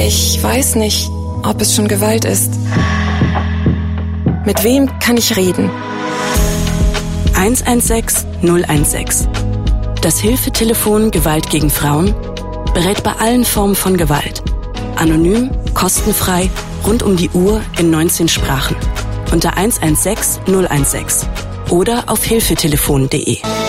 Ich weiß nicht, ob es schon Gewalt ist. Mit wem kann ich reden? 116 016. Das Hilfetelefon Gewalt gegen Frauen berät bei allen Formen von Gewalt. Anonym, kostenfrei, rund um die Uhr in 19 Sprachen. Unter 116 016 oder auf hilfetelefon.de.